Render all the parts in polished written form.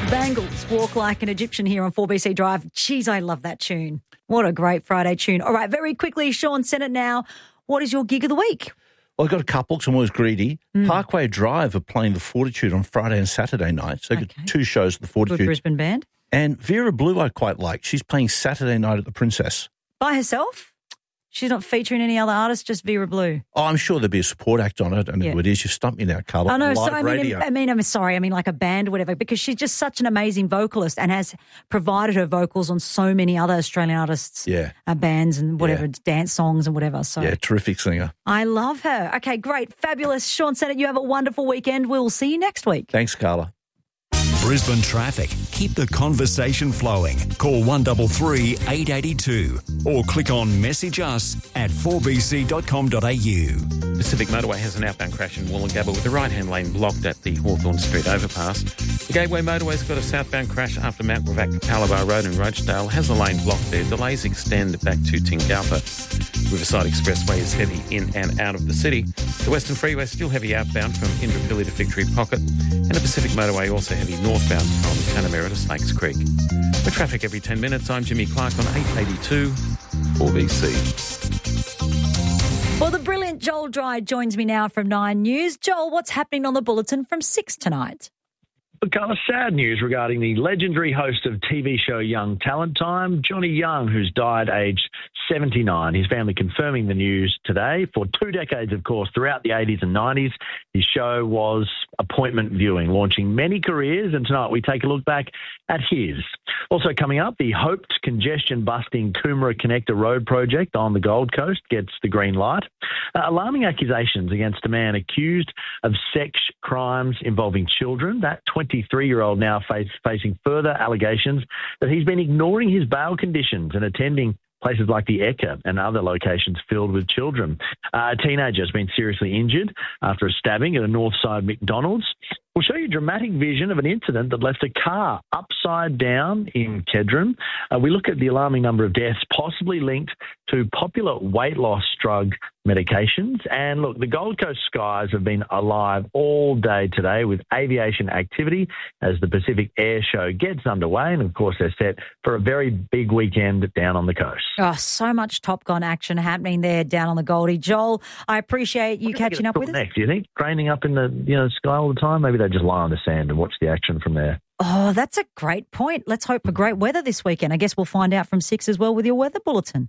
Bangles, Walk Like an Egyptian here on 4BC Drive. Jeez, I love that tune. What a great Friday tune. All right, very quickly, Sean, send it now. What is your gig of the week? Well, I've got a couple because I'm always greedy. Parkway Drive are playing the Fortitude on Friday and Saturday night. So I've got 2 shows at the Fortitude. Good Brisbane band. And Vera Blue I quite like. She's playing Saturday night at the Princess. By herself? She's not featuring any other artists, just Vera Blue. Oh, I'm sure there'll be a support act on it. And who it is, you've stumped me now, Carla. Oh, no, so radio. I'm sorry. I mean, like a band or whatever, because she's just such an amazing vocalist and has provided her vocals on so many other Australian artists' bands and whatever, dance songs and whatever. So yeah, terrific singer. I love her. Okay, great. Fabulous. Sean Sennett, you have a wonderful weekend. We'll see you next week. Thanks, Carla. Brisbane traffic. Keep the conversation flowing. Call 133 882 or click on message us at 4bc.com.au. Pacific Motorway has an outbound crash in Wollongabba with the right-hand lane blocked at the Hawthorn Street overpass. The Gateway Motorway's got a southbound crash after Mount Gravatt, Calabar Road and Rochedale has a lane blocked there. Delays extend back to Tingalpa. Riverside Expressway is heavy in and out of the city. The Western Freeway is still heavy outbound from Indooroopilly to Victory Pocket. And the Pacific Motorway also heavy northbound from Tanamera to Snakes Creek. With traffic every 10 minutes, I'm Jimmy Clark on 882 4BC. Well, the brilliant Joel Dry joins me now from 9 News. Joel, what's happening on the bulletin from 6 tonight? Kind of sad news regarding the legendary host of TV show Young Talent Time, Johnny Young, who's died aged 79. His family confirming the news today. For 2 decades, of course, throughout the 80s and 90s, his show was appointment viewing, launching many careers, and tonight we take a look back at his. Also coming up, the hoped congestion-busting Coomera Connector Road project on the Gold Coast gets the green light. Alarming accusations against a man accused of sex crimes involving children. That 23-year-old now facing further allegations that he's been ignoring his bail conditions and attending places like the Ekka and other locations filled with children. A teenager has been seriously injured after a stabbing at a Northside McDonald's. We'll show you a dramatic vision of an incident that left a car upside down in Kedron. We look at the alarming number of deaths possibly linked to popular weight loss drug medications. And look, the Gold Coast skies have been alive all day today with aviation activity as the Pacific Air Show gets underway. And, of course, they're set for a very big weekend down on the coast. Oh, so much Top Gun action happening there down on the Goldie. Joel, I appreciate you catching up with us. Next, do you think? Craning up in the sky all the time? Maybe they just lie on the sand and watch the action from there. Oh, that's a great point. Let's hope for great weather this weekend. I guess we'll find out from 6 as well with your weather bulletin.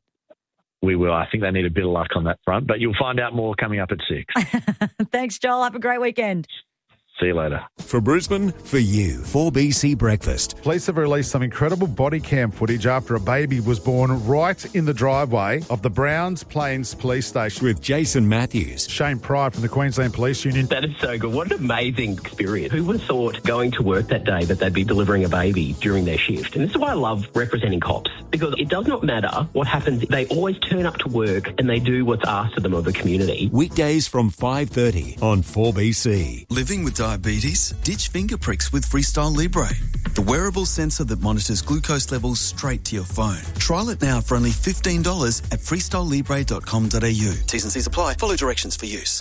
We will. I think they need a bit of luck on that front, but you'll find out more coming up at 6. Thanks, Joel. Have a great weekend. See you later. For Brisbane, for you, 4BC Breakfast. Police have released some incredible body cam footage after a baby was born right in the driveway of the Browns Plains Police Station. With Jason Matthews. Shane Pride from the Queensland Police Union. That is so good. What an amazing experience. Who would have thought going to work that day that they'd be delivering a baby during their shift? And this is why I love representing cops, because it does not matter what happens. They always turn up to work and they do what's asked of them of the community. Weekdays from 5:30 on 4BC. Living with diabetes? Ditch finger pricks with Freestyle Libre, the wearable sensor that monitors glucose levels straight to your phone. Trial it now for only $15 at freestylelibre.com.au. T's and C's apply. Follow directions for use.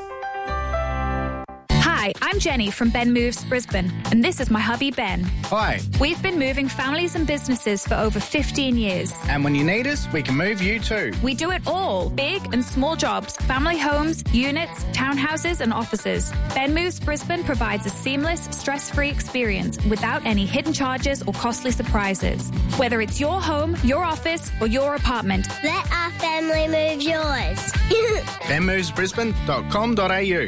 Hi, I'm Jenny from Ben Moves Brisbane, and this is my hubby Ben. Hi. We've been moving families and businesses for over 15 years. And when you need us, we can move you too. We do it all, big and small jobs, family homes, units, townhouses and offices. Ben Moves Brisbane provides a seamless, stress-free experience without any hidden charges or costly surprises. Whether it's your home, your office or your apartment. Let our family move yours. benmovesbrisbane.com.au.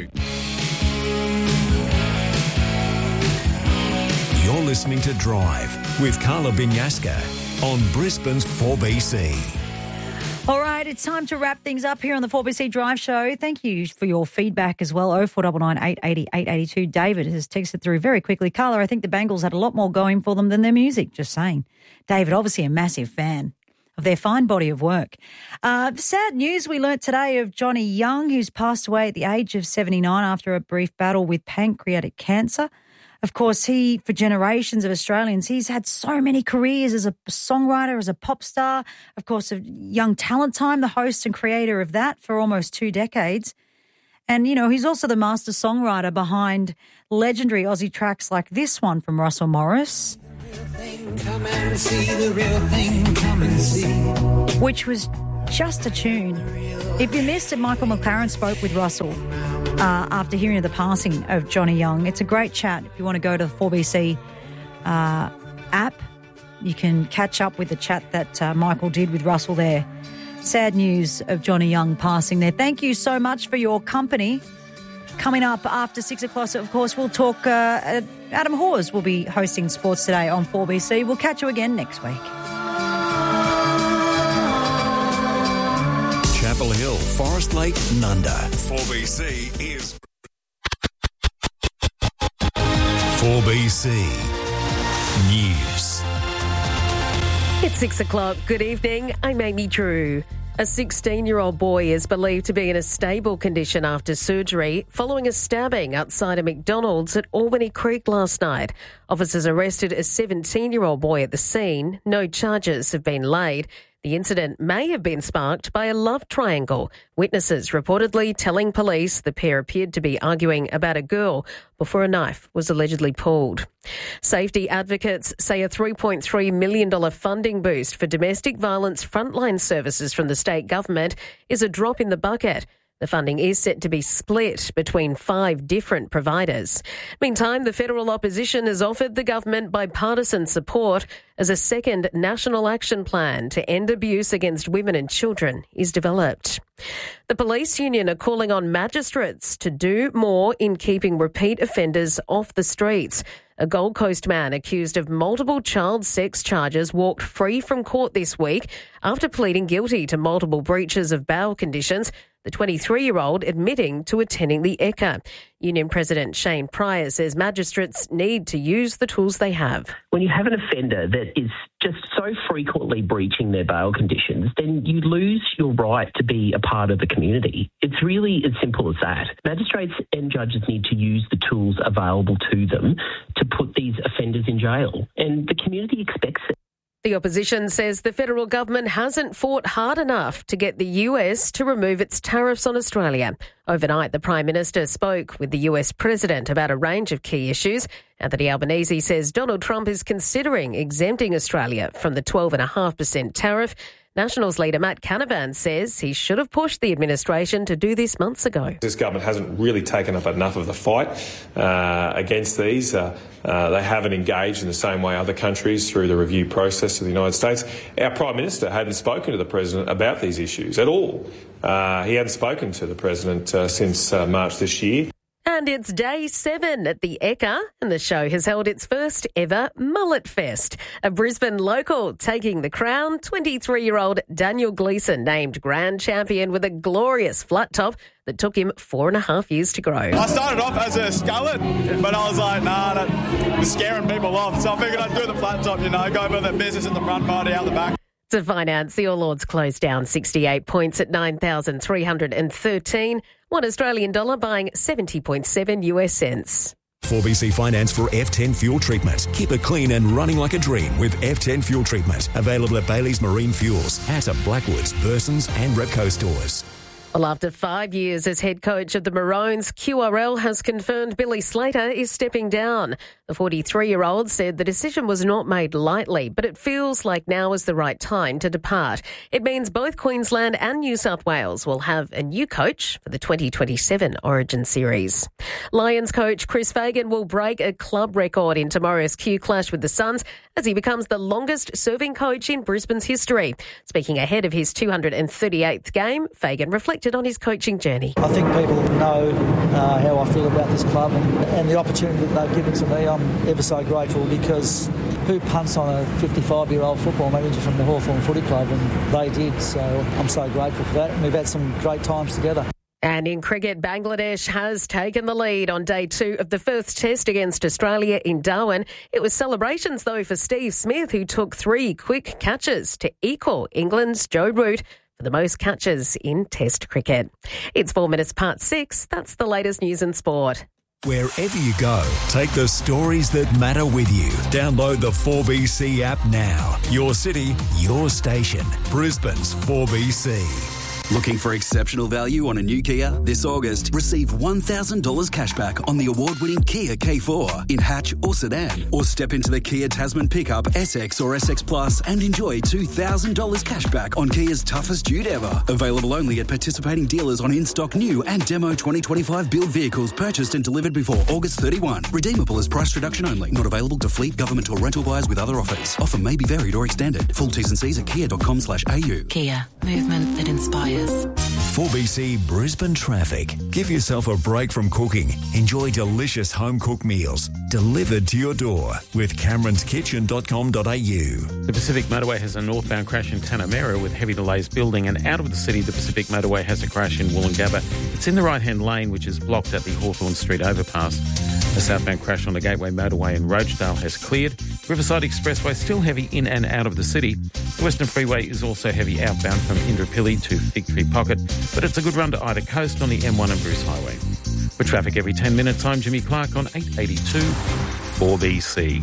You're listening to Drive with Carla Binyaska on Brisbane's 4BC. All right, it's time to wrap things up here on the 4BC Drive Show. Thank you for your feedback as well. 0499 880 882. David has texted through very quickly. Carla, I think the Bangles had a lot more going for them than their music, just saying. David, obviously a massive fan of their fine body of work. Sad news we learnt today of Johnny Young, who's passed away at the age of 79 after a brief battle with pancreatic cancer. Of course, for generations of Australians, he's had so many careers as a songwriter, as a pop star, of course, of Young Talent Time, the host and creator of that for almost 2 decades. And, you know, he's also the master songwriter behind legendary Aussie tracks like this one from Russell Morris, Come and see the real thing, come and see. Which was just a tune. If you missed it, Michael McLaren spoke with Russell after hearing of the passing of Johnny Young. It's a great chat. If you want to go to the 4BC app, you can catch up with the chat that Michael did with Russell there. Sad news of Johnny Young passing there. Thank you so much for your company. Coming up after 6 o'clock, of course, we'll talk. Adam Hawes will be hosting Sports Today on 4BC. We'll catch you again next week. Chapel Hill, Forest Lake, Nunda. 4BC is 4BC News. It's 6 o'clock. Good evening. I'm Amy Drew. A 16-year-old boy is believed to be in a stable condition after surgery following a stabbing outside a McDonald's at Albany Creek last night. Officers arrested a 17-year-old boy at the scene. No charges have been laid. The incident may have been sparked by a love triangle. Witnesses reportedly telling police the pair appeared to be arguing about a girl before a knife was allegedly pulled. Safety advocates say a $3.3 million funding boost for domestic violence frontline services from the state government is a drop in the bucket. The funding is set to be split between 5 different providers. Meantime, the federal opposition has offered the government bipartisan support as a second national action plan to end abuse against women and children is developed. The police union are calling on magistrates to do more in keeping repeat offenders off the streets. A Gold Coast man accused of multiple child sex charges walked free from court this week after pleading guilty to multiple breaches of bail conditions, the 23-year-old admitting to attending the ECA. Union President Shane Pryor says magistrates need to use the tools they have. When you have an offender that is just so frequently breaching their bail conditions, then you lose your right to be a part of the community. It's really as simple as that. Magistrates and judges need to use the tools available to them to put these offenders in jail, and the community expects it. The opposition says the federal government hasn't fought hard enough to get the US to remove its tariffs on Australia. Overnight, the Prime Minister spoke with the US President about a range of key issues. Anthony Albanese says Donald Trump is considering exempting Australia from the 12.5% tariff. Nationals leader Matt Canavan says he should have pushed the administration to do this months ago. This government hasn't really taken up enough of the fight against these. They haven't engaged in the same way other countries through the review process of the United States. Our Prime Minister hadn't spoken to the President about these issues at all. He hadn't spoken to the President since March this year. And it's day 7 at the ECA, and the show has held its first ever Mullet Fest. A Brisbane local taking the crown, 23-year-old Daniel Gleeson named grand champion with a glorious flat top that took him 4.5 years to grow. I started off as a skullet, but I was like, nah, it's scaring people off. So I figured I'd do the flat top, go for the business at the front, party out the back. To finance, the All Ords closed down 68 points at 9,313. $1 Australian dollar buying 70.7 US cents. 4BC Finance for F10 fuel treatment. Keep it clean and running like a dream with F10 fuel treatment. Available at Bailey's Marine Fuels, Hatter, Blackwoods, Burson's and Repco stores. Well, after 5 years as head coach of the Maroons, QRL has confirmed Billy Slater is stepping down. The 43-year-old said the decision was not made lightly, but it feels like now is the right time to depart. It means both Queensland and New South Wales will have a new coach for the 2027 Origin Series. Lions coach Chris Fagan will break a club record in tomorrow's Q clash with the Suns as he becomes the longest-serving coach in Brisbane's history. Speaking ahead of his 238th game, Fagan reflected on his coaching journey. I think people know how I feel about this club and the opportunity that they've given to me. I'm ever so grateful because who punts on a 55-year-old football manager from the Hawthorn Footy Club? And they did, so I'm so grateful for that. And we've had some great times together. And in cricket, Bangladesh has taken the lead on day 2 of the first test against Australia in Darwin. It was celebrations, though, for Steve Smith, who took 3 quick catches to equal England's Joe Root for the most catches in Test cricket. It's 4 minutes past 6. That's the latest news and sport. Wherever you go, take the stories that matter with you. Download the 4BC app now. Your city, your station. Brisbane's 4BC. Looking for exceptional value on a new Kia? This August, receive $1,000 cashback on the award-winning Kia K4 in hatch or sedan. Or step into the Kia Tasman pickup, SX or SX Plus and enjoy $2,000 cashback on Kia's toughest dude ever. Available only at participating dealers on in-stock new and demo 2025 build vehicles purchased and delivered before August 31. Redeemable as price reduction only. Not available to fleet, government or rental buyers with other offers. Offer may be varied or extended. Full T's and C's at kia.com/au. Kia. Movement that inspires. 4BC Brisbane traffic. Give yourself a break from cooking. Enjoy delicious home-cooked meals delivered to your door with cameronskitchen.com.au. The Pacific Motorway has a northbound crash in Tanamera with heavy delays building, and out of the city, the Pacific Motorway has a crash in Woolloongabba. It's in the right-hand lane, which is blocked at the Hawthorn Street overpass. A southbound crash on the Gateway Motorway in Rochedale has cleared. Riverside Expressway still heavy in and out of the city. The Western Freeway is also heavy outbound from Indooroopilly to Fig Tree Pocket, but it's a good run to either coast on the M1 and Bruce Highway. For traffic every 10 minutes, I'm Jimmy Clark on 882 4BC.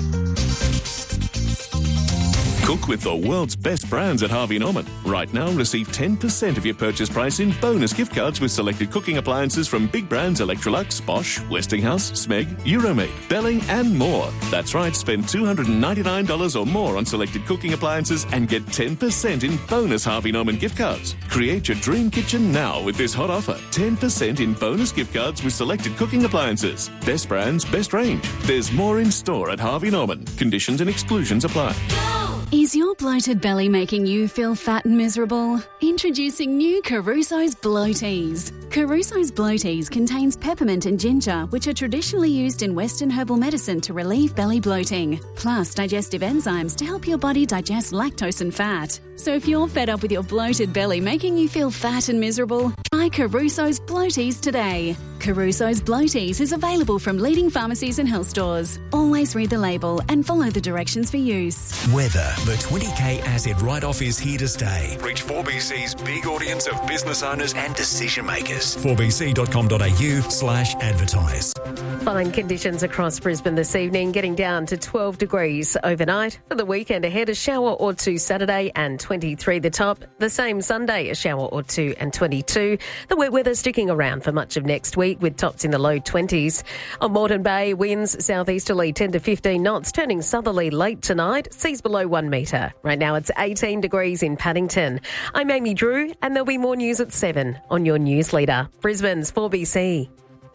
Cook with the world's best brands at Harvey Norman. Right now, receive 10% of your purchase price in bonus gift cards with selected cooking appliances from big brands Electrolux, Bosch, Westinghouse, Smeg, Euromate, Belling and more. That's right, spend $299 or more on selected cooking appliances and get 10% in bonus Harvey Norman gift cards. Create your dream kitchen now with this hot offer. 10% in bonus gift cards with selected cooking appliances. Best brands, best range. There's more in store at Harvey Norman. Conditions and exclusions apply. Is your bloated belly making you feel fat and miserable? Introducing new Caruso's Bloaties. Caruso's Bloaties contains peppermint and ginger, which are traditionally used in Western herbal medicine to relieve belly bloating, plus digestive enzymes to help your body digest lactose and fat. So if you're fed up with your bloated belly making you feel fat and miserable, try Caruso's Bloaties today. Caruso's Bloaties is available from leading pharmacies and health stores. Always read the label and follow the directions for use. Weather. The 20K asset write-off is here to stay. Reach 4BC's big audience of business owners and decision makers. 4bc.com.au/advertise. Fine conditions across Brisbane this evening, getting down to 12 degrees overnight. For the weekend ahead, a shower or two Saturday and 23 the top. The same Sunday, a shower or two and 22. The wet weather sticking around for much of next week with tops in the low 20s. On Moreton Bay, winds southeasterly 10 to 15 knots, turning southerly late tonight. Seas below 1 metre. Right now it's 18 degrees in Paddington. I'm Amy Drew, and there'll be more news at 7 on your news leader. Brisbane's 4BC.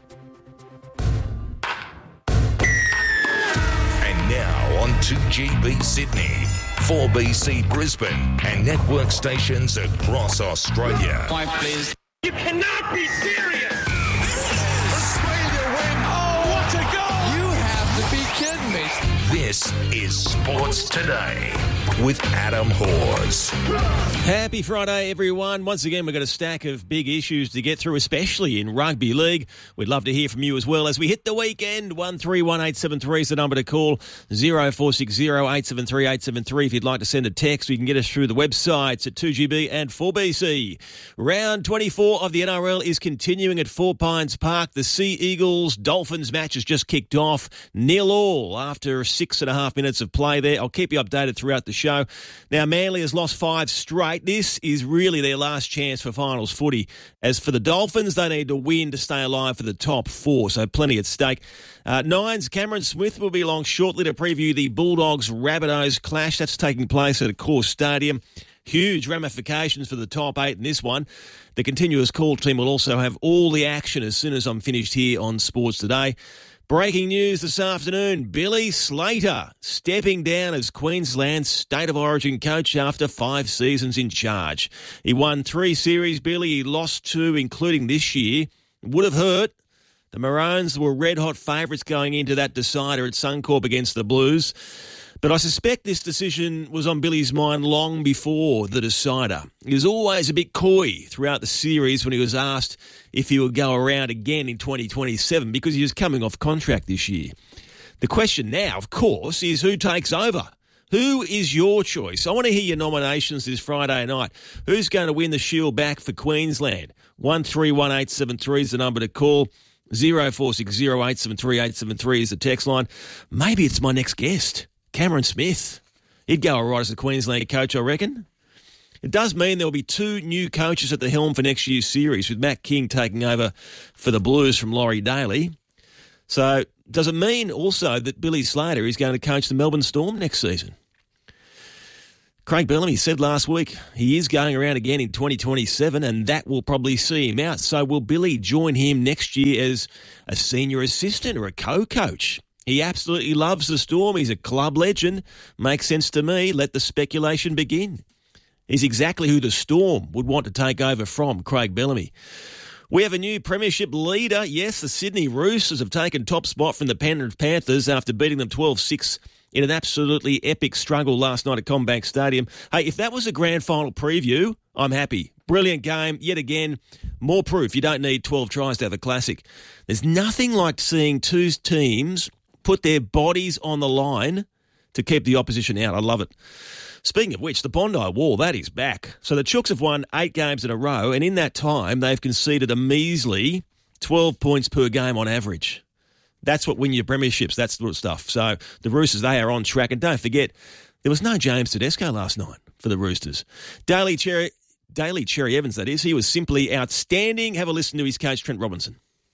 And now on 2GB Sydney, 4BC Brisbane and network stations across Australia. Five, please. You cannot be serious! Australia win! Oh, what a goal! You have to be kidding me. This is Sports Today with Adam Hawes. Happy Friday, everyone. Once again, we've got a stack of big issues to get through, especially in rugby league. We'd love to hear from you as well as we hit the weekend. 131873 is the number to call. 0460 873 873 if you'd like to send a text. You can get us through the websites at 2GB and 4BC. Round 24 of the NRL is continuing at Four Pines Park. The Sea Eagles Dolphins match has just kicked off 0-0 after 6.5 minutes of play there. I'll keep you updated throughout the show. Now, Manly has lost 5 straight. This is really their last chance for finals footy. As for the Dolphins, they need to win to stay alive for the top 4, so plenty at stake. Nine's Cameron Smith will be along shortly to preview the Bulldogs-Rabbitohs clash. That's taking place at Accor Stadium. Huge ramifications for the top 8 in this one. The continuous call team will also have all the action as soon as I'm finished here on Sports Today. Breaking news this afternoon, Billy Slater stepping down as Queensland's State of Origin coach after 5 seasons in charge. He won 3 series, Billy. He lost 2, including this year. It would have hurt. The Maroons were red-hot favourites going into that decider at Suncorp against the Blues. But I suspect this decision was on Billy's mind long before the decider. He was always a bit coy throughout the series when he was asked if he would go around again in 2027 because he was coming off contract this year. The question now, of course, is who takes over? Who is your choice? I want to hear your nominations this Friday night. Who's going to win the Shield back for Queensland? 131873 is the number to call. 0460 873 873 is the text line. Maybe it's my next guest. Cameron Smith. He'd go all right as a Queensland coach, I reckon. It does mean there will be 2 new coaches at the helm for next year's series, with Matt King taking over for the Blues from Laurie Daly. So does it mean also that Billy Slater is going to coach the Melbourne Storm next season? Craig Bellamy said last week he is going around again in 2027, and that will probably see him out. So will Billy join him next year as a senior assistant or a co-coach? He absolutely loves the Storm. He's a club legend. Makes sense to me. Let the speculation begin. He's exactly who the Storm would want to take over from, Craig Bellamy. We have a new premiership leader. Yes, the Sydney Roosters have taken top spot from the Penrith Panthers after beating them 12-6 in an absolutely epic struggle last night at CommBank Stadium. Hey, if that was a grand final preview, I'm happy. Brilliant game. Yet again, more proof you don't need 12 tries to have a classic. There's nothing like seeing 2 teams put their bodies on the line to keep the opposition out. I love it. Speaking of which, the Bondi Wall, that is back. So the Chooks have won 8 games in a row, and in that time, they've conceded a measly 12 points per game on average. That's what win your premierships, that sort of stuff. So the Roosters, they are on track. And don't forget, there was no James Tedesco last night for the Roosters. Daly Cherry Evans, that is. He was simply outstanding. Have a listen to his coach, Trent Robinson.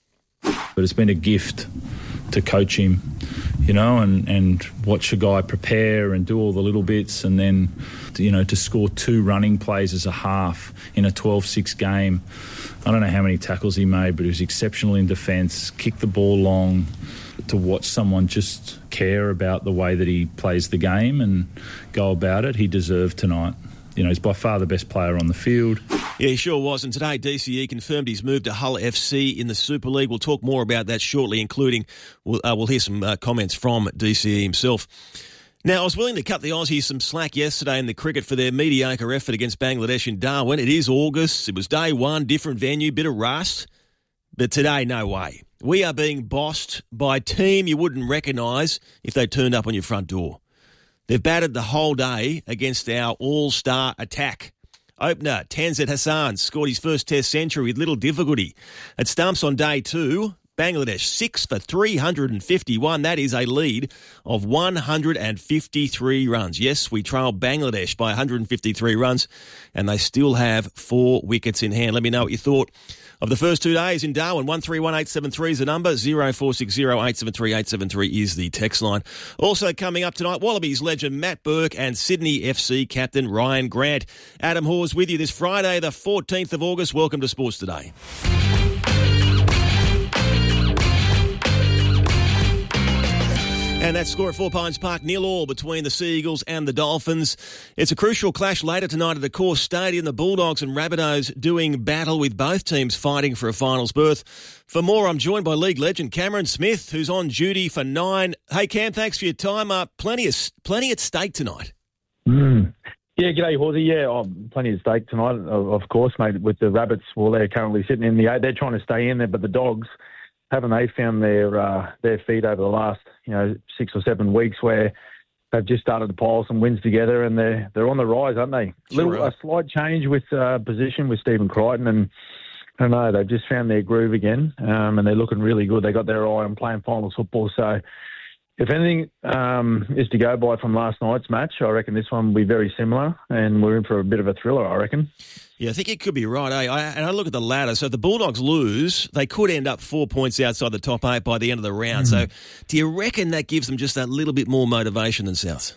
But it's been a gift to coach him, you know, and watch a guy prepare and do all the little bits, and then, you know, to score 2 running plays as a half in a 12-6 game. I don't know how many tackles he made, but he was exceptional in defence, kicked the ball long. To watch someone just care about the way that he plays the game and go about it, he deserved tonight. You know, he's by far the best player on the field. Yeah, he sure was. And today, DCE confirmed his move to Hull FC in the Super League. We'll talk more about that shortly, including we'll hear some comments from DCE himself. Now, I was willing to cut the Aussies some slack yesterday in the cricket for their mediocre effort against Bangladesh in Darwin. It is August. It was day one, different venue, bit of rust. But today, no way. We are being bossed by a team you wouldn't recognise if they turned up on your front door. They've batted the whole day against our all-star attack. Opener, Tanzit Hassan, scored his first Test century with little difficulty. At stumps on day 2, Bangladesh 6 for 351. That is a lead of 153 runs. Yes, we trailed Bangladesh by 153 runs, and they still have 4 wickets in hand. Let me know what you thought of the first 2 days in Darwin. 131873 is the number. 0460 873 873 is the text line. Also coming up tonight, Wallabies legend Matt Burke and Sydney FC captain Ryan Grant. Adam Hawes with you this Friday, the 14th of August. Welcome to Sports Today. And that score at Four Pines Park, 0-0 between the Sea Eagles and the Dolphins. It's a crucial clash later tonight at the Accor Stadium. The Bulldogs and Rabbitohs doing battle with both teams fighting for a finals berth. For more, I'm joined by league legend Cameron Smith, who's on duty for 9. Hey, Cam, thanks for your time. Plenty at stake tonight. Yeah, g'day, Horsey. Yeah, plenty at stake tonight, of course, mate, with the Rabbits. Well, they're currently sitting in the 8. They're trying to stay in there, but the Dogs, haven't they found their feet over the last 6 or 7 weeks, where they've just started to pile some wins together, and they're on the rise, aren't they? Sure. A slight change with position with Stephen Crichton, and I don't know, they've just found their groove again, and they're looking really good. They got their eye on playing finals football. So if anything is to go by from last night's match, I reckon this one will be very similar, and we're in for a bit of a thriller, I reckon. Yeah, I think it could be right. I look at the ladder. So if the Bulldogs lose, they could end up 4 points outside the top 8 by the end of the round. So do you reckon that gives them just that little bit more motivation than South?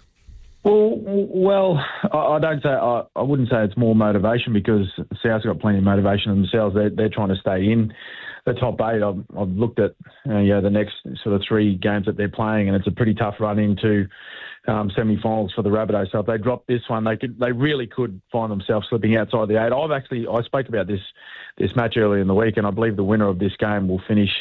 Well, I wouldn't say it's more motivation, because South's got plenty of motivation themselves. They're trying to stay in the top 8. I've looked at the next sort of 3 games that they're playing, and it's a pretty tough run into semi-finals for the Rabbitohs. So if they drop this one, they really could find themselves slipping outside the 8. I spoke about this match earlier in the week, and I believe the winner of this game will finish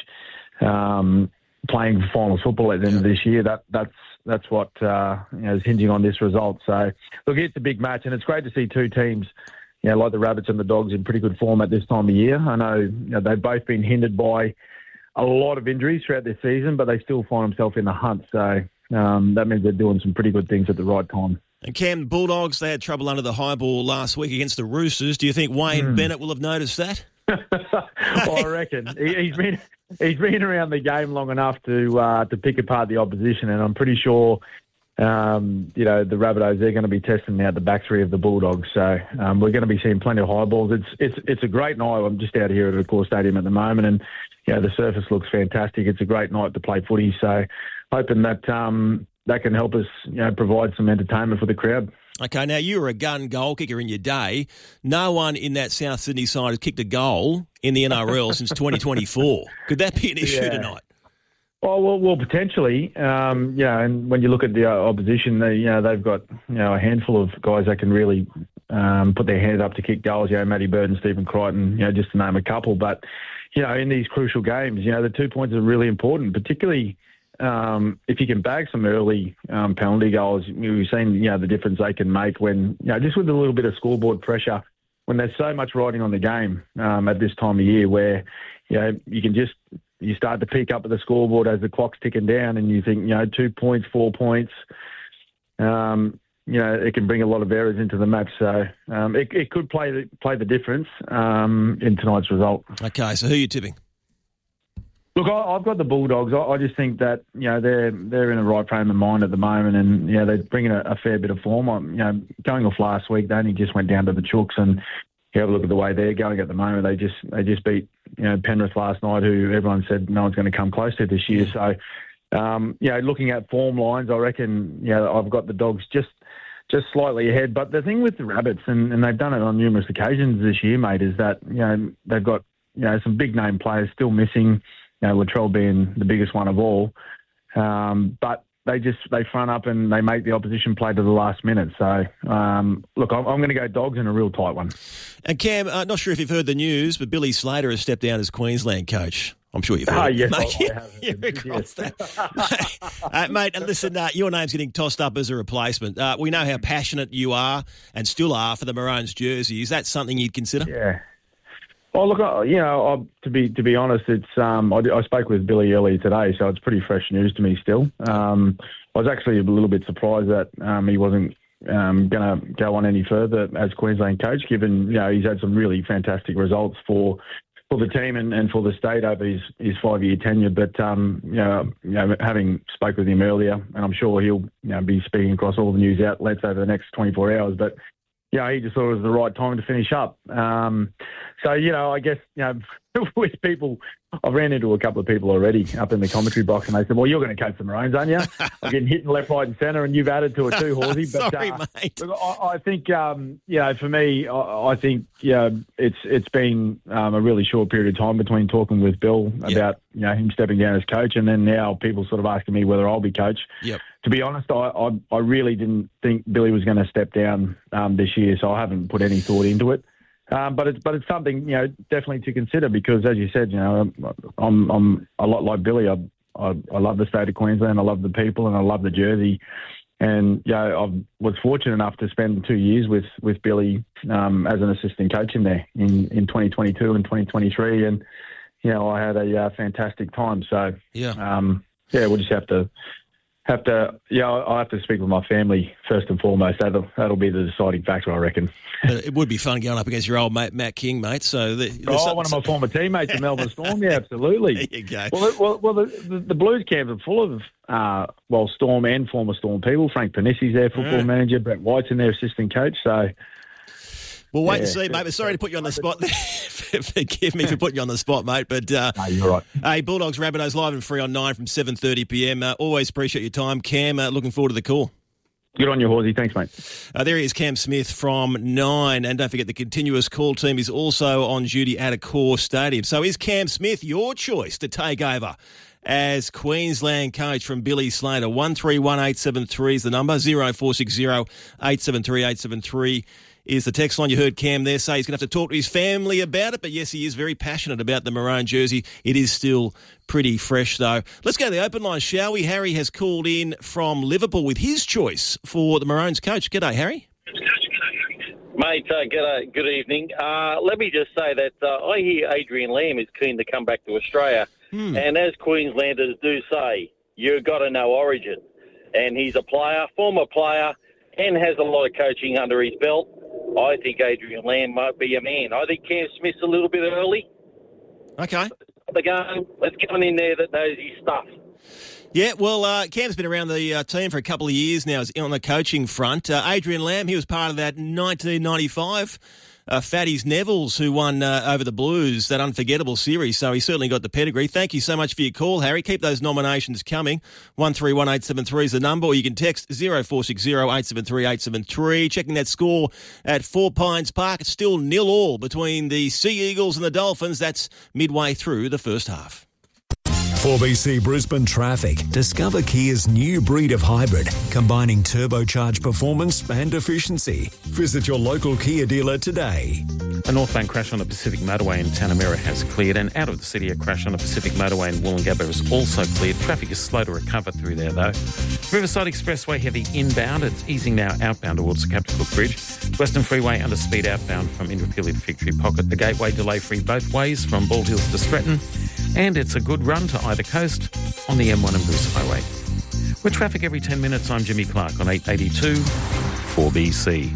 playing finals football at the end of this year. That's what is hinging on this result. So look, it's a big match, and it's great to see 2 teams, like the Rabbits and the Dogs, in pretty good form at this time of year. I know they've both been hindered by a lot of injuries throughout this season, but they still find themselves in the hunt. So that means they're doing some pretty good things at the right time. And Cam, Bulldogs, they had trouble under the high ball last week against the Roosters. Do you think Wayne Bennett will have noticed that? I reckon he's been around the game long enough to pick apart the opposition, and I'm pretty sure the Rabbitohs, they're going to be testing out the back three of the Bulldogs. So we're going to be seeing plenty of high balls. It's a great night. I'm just out here at Accor Stadium at the moment, and the surface looks fantastic. It's a great night to play footy. So hoping that that can help us provide some entertainment for the crowd. Okay, now you were a gun goal kicker in your day. No one in that South Sydney side has kicked a goal in the NRL since 2024. Could that be an issue tonight? Well, potentially. And when you look at the opposition, they've got a handful of guys that can really put their hand up to kick goals. Matty Bird and Stephen Crichton, just to name a couple. But in these crucial games, the 2 points are really important, particularly if you can bag some early penalty goals. We've seen the difference they can make when just with a little bit of scoreboard pressure, when there's so much riding on the game at this time of year, where you can just. You start to peak up at the scoreboard as the clock's ticking down, and you think, 2 points, 4 points. It can bring a lot of errors into the match. So it could play the difference in tonight's result. Okay, so who are you tipping? Look, I've got the Bulldogs. I just think that they're in the right frame of mind at the moment, and they're bringing a fair bit of form. Going off last week, they only just went down to the Chooks, and you have a look at the way they're going at the moment. They just beat Penrith last night, who everyone said no one's going to come close to this year. So, looking at form lines, I reckon I've got the Dogs just slightly ahead. But the thing with the Rabbits, and they've done it on numerous occasions this year, mate, is that they've got some big name players still missing. Latrell being the biggest one of all, but they front up and they make the opposition play to the last minute. So, look, I'm going to go Dogs in a real tight one. And Cam, not sure if you've heard the news, but Billy Slater has stepped down as Queensland coach. I'm sure you've heard. Yes, mate. I have. You're across that. Mate, listen, your name's getting tossed up as a replacement. We know how passionate you are and still are for the Maroons jersey. Is that something you'd consider? Yeah. Oh, look, to be honest, it's I spoke with Billy earlier today, so it's pretty fresh news to me still. I was actually a little bit surprised that he wasn't going to go on any further as Queensland coach, given he's had some really fantastic results for the team and for the state over his 5-year tenure. But having spoke with him earlier, and I'm sure he'll be speaking across all the news outlets over the next 24 hours, but. He just thought it was the right time to finish up. So, I guess, with people, I've ran into a couple of people already up in the commentary box, and they said, well, you're going to coach the Maroons, aren't you? I'm getting hit in left, right and centre, and you've added to it too, Horsey. But, Sorry, mate. Look, I think, for me, I think, it's been a really short period of time between talking with Bill about, him stepping down as coach, and then now people sort of asking me whether I'll be coach. Yep. To be honest, I really didn't think Billy was going to step down this year, so I haven't put any thought into it. But it's something definitely to consider, because as you said, I'm a lot like Billy. I love the state of Queensland. I love the people, and I love the jersey. And I was fortunate enough to spend 2 years with Billy as an assistant coach in there in 2022 and 2023, and I had a fantastic time. So we'll just have to. I'll have to speak with my family first and foremost. That'll be the deciding factor, I reckon. But it would be fun going up against your old mate, Matt King, mate. So one of my former teammates, the Melbourne Storm. Yeah, absolutely. There you go. Well, the Blues camp are full of Storm and former Storm people. Frank Panissi's their football manager. Brett White's in their assistant coach. So. We'll wait and see, mate. But sorry to put you on the spot there. Forgive me for putting you on the spot, mate. But no, you're right. Hey, Bulldogs Rabbitohs live and free on 9 from 7:30 p.m. Always appreciate your time, Cam. Looking forward to the call. Good on you, Horsey. Thanks, mate. There he is, Cam Smith from 9. And don't forget, the continuous call team is also on duty at Accor Stadium. So is Cam Smith your choice to take over as Queensland coach from Billy Slater? 131873 is the number. 0460 873 873 is the text line. You heard Cam there say he's going to have to talk to his family about it, but yes, he is very passionate about the maroon jersey. It is still pretty fresh, though. Let's go to the open line, shall we? Harry has called in from Liverpool with his choice for the Maroons coach. G'day, Harry. Mate, g'day, good evening. Let me just say that I hear Adrian Lamb is keen to come back to Australia, and as Queenslanders do say, you've got to know origin. And he's a player, former player, and has a lot of coaching under his belt. I think Adrian Lamb might be a man. I think Cam Smith's a little bit early. Okay. The game. Let's get one in there that knows his stuff. Yeah, well, Cam's been around the team for a couple of years now on the coaching front. Adrian Lamb, he was part of that 1995 Fatties Neville's who won over the Blues, that unforgettable series, so he certainly got the pedigree. Thank you so much for your call, Harry. Keep those nominations coming. 131873 is the number, or you can text 0460 873 873. Checking that score at Four Pines Park, it's still 0-0 between the Sea Eagles and the Dolphins. That's midway through the first half. 4BC Brisbane Traffic. Discover Kia's new breed of hybrid, combining turbocharged performance and efficiency. Visit your local Kia dealer today. A northbound crash on the Pacific Motorway in Tanamera has cleared, and out of the city a crash on the Pacific Motorway in Wollongabba is also cleared. Traffic is slow to recover through there though. Riverside Expressway heavy inbound. It's easing now outbound towards the Captain Cook Bridge. Western Freeway under speed outbound from Indooroopilly to Victory Pocket. The Gateway delay free both ways from Bald Hills to Stretton. And it's a good run to either coast on the M1 and Bruce Highway. With traffic every 10 minutes, I'm Jimmy Clark on 882 4BC.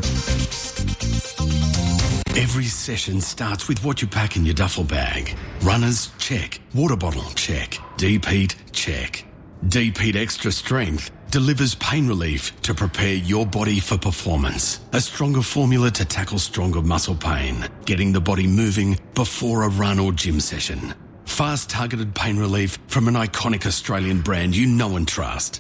Every session starts with what you pack in your duffel bag. Runners, check. Water bottle, check. Deep heat, check. Deep Heat Extra Strength delivers pain relief to prepare your body for performance. A stronger formula to tackle stronger muscle pain, getting the body moving before a run or gym session. Fast targeted pain relief from an iconic Australian brand you know and trust.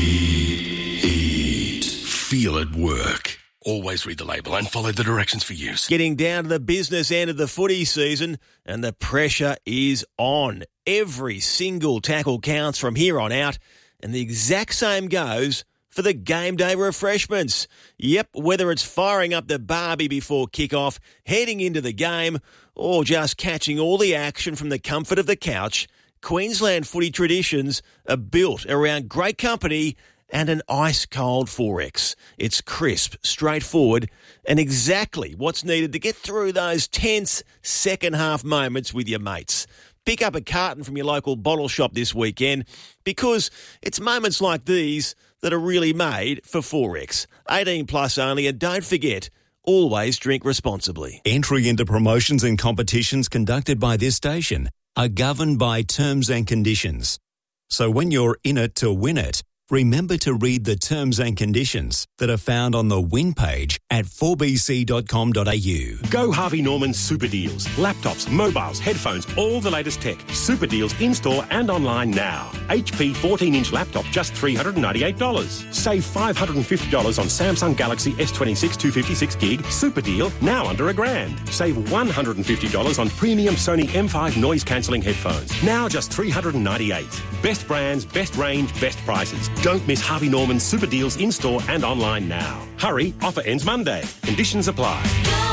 Deep Heat. Feel it work. Always read the label and follow the directions for use. Getting down to the business end of the footy season, and the pressure is on. Every single tackle counts from here on out, and the exact same goes for the game day refreshments. Yep, whether it's firing up the barbie before kickoff, heading into the game, or just catching all the action from the comfort of the couch, Queensland footy traditions are built around great company and an ice-cold 4X. It's crisp, straightforward, and exactly what's needed to get through those tense second-half moments with your mates. Pick up a carton from your local bottle shop this weekend, because it's moments like these that are really made for 4X. 18 plus only, and don't forget, always drink responsibly. Entry into promotions and competitions conducted by this station are governed by terms and conditions. So when you're in it to win it, remember to read the terms and conditions that are found on the win page at 4bc.com.au. Go Harvey Norman Super Deals. Laptops, mobiles, headphones, all the latest tech. Super Deals in-store and online now. HP 14-inch laptop, just $398. Save $550 on Samsung Galaxy S26 256 gig. Super deal, now under $1,000. Save $150 on premium Sony M5 noise-cancelling headphones. Now just $398. Best brands, best range, best prices. Don't miss Harvey Norman's Super Deals in-store and online now. Hurry, offer ends Monday. Conditions apply.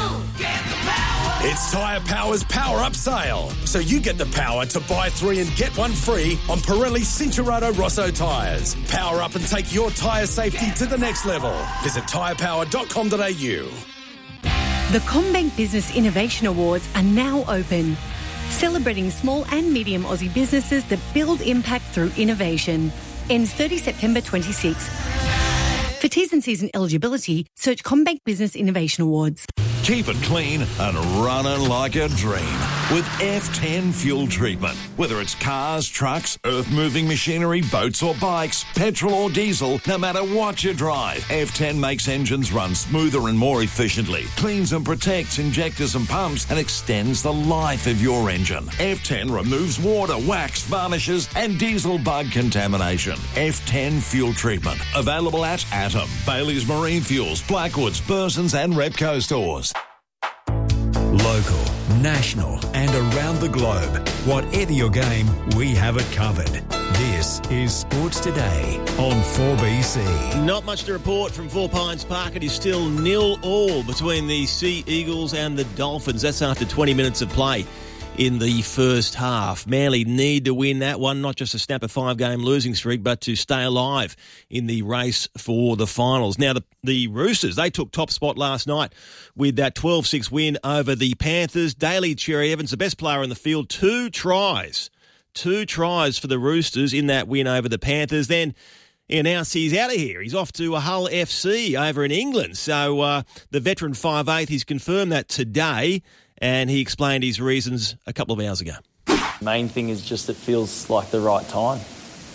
It's Tyre Power's Power Up Sale. So you get the power to buy 3 and get 1 free on Pirelli Cincherato Rosso tyres. Power up and take your tyre safety to the next level. Visit tyrepower.com.au. The CommBank Business Innovation Awards are now open, celebrating small and medium Aussie businesses that build impact through innovation. Ends 30 September 26. For T's and C's and eligibility, search CommBank Business Innovation Awards. Keep it clean and running like a dream with F10 fuel treatment. Whether it's cars, trucks, earth-moving machinery, boats or bikes, petrol or diesel, no matter what you drive, F10 makes engines run smoother and more efficiently, cleans and protects injectors and pumps, and extends the life of your engine. F10 removes water, wax, varnishes, and diesel bug contamination. F10 fuel treatment. Available at Atom, Bailey's Marine Fuels, Blackwoods, Burson's and Repco stores. Local, national and around the globe. Whatever your game, we have it covered. This is Sports Today on 4BC. Not much to report from Four Pines Park. It is still 0-0 between the Sea Eagles and the Dolphins. That's after 20 minutes of play in the first half. Manly need to win that one, not just to snap a 5-game losing streak, but to stay alive in the race for the finals. Now, the Roosters, they took top spot last night with that 12-6 win over the Panthers. Daly Cherry Evans, the best player in the field, 2 tries. 2 tries for the Roosters in that win over the Panthers. Then he announced he's out of here. He's off to Hull FC over in England. So the veteran 5'8", he's confirmed that today, and he explained his reasons a couple of hours ago. Main thing is just it feels like the right time.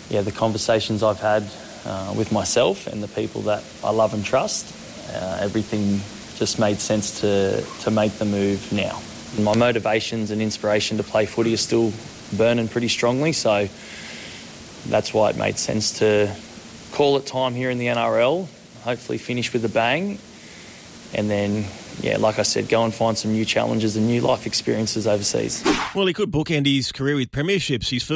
the conversations I've had with myself and the people that I love and trust, everything just made sense to make the move now. My motivations and inspiration to play footy are still burning pretty strongly, so that's why it made sense to call it time here in the NRL, hopefully finish with a bang, and then, like I said, go and find some new challenges and new life experiences overseas. Well, he could bookend his career with premierships. His